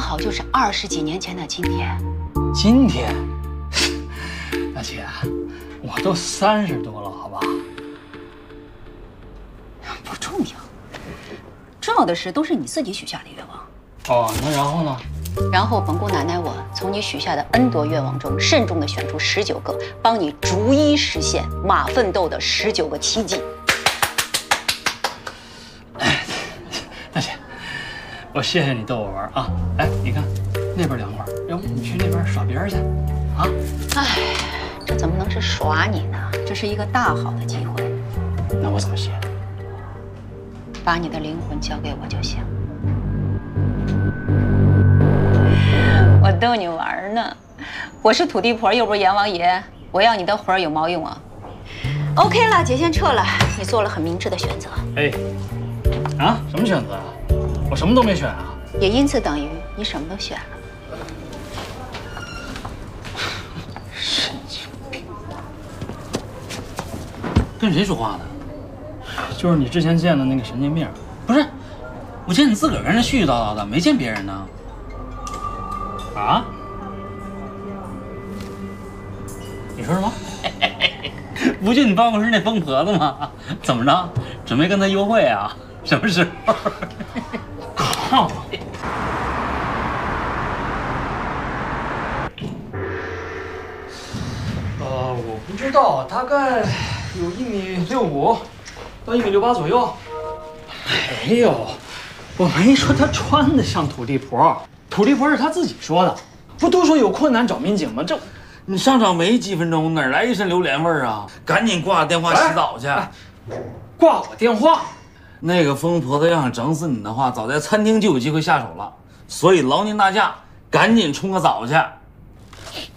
好就是20几年前的今天。 今天，大姐，我都30多了，好吧？ 不重要，重要的是都是你自己许下的愿望。 哦，那然后呢？ 然后本姑奶奶我从你许下的 N 多愿望中慎重地选出19个，帮你逐一实现马奋斗的19个奇迹。 大姐，我谢谢你逗我玩啊！哎，你看那边凉快，要不你去那边耍别人去啊？ 哎，这怎么能是耍你呢？这是一个大好的机会。 那我怎么谢？ 把你的灵魂交给我就行。我逗你玩呢，我是土地婆，又不是阎王爷，我要你的魂儿有毛用啊 ？OK 了，姐先撤了，你做了很明智的选择。 哎，啊，什么选择啊？我什么都没选啊。 也因此等于你什么都选了。 神经病！跟谁说话呢？就是你之前见的那个神经病。不是，我见你自个儿跟人絮絮叨叨的，没见别人呢。啊？你说什么？不就你办公室那疯婆子吗？怎么着？准备跟他幽会啊？什么时候？靠！我不知道，大概有1.65米到1.68米左右。没有，我没说他穿的像土地婆，土地婆是他自己说的。不都说有困难找民警吗？这， 你上场没几分钟，哪来一身榴莲味儿啊？赶紧挂电话洗澡去。 挂我电话。 那个疯婆子要想整死你的话，早在餐厅就有机会下手了。所以劳您大驾，赶紧冲个澡去。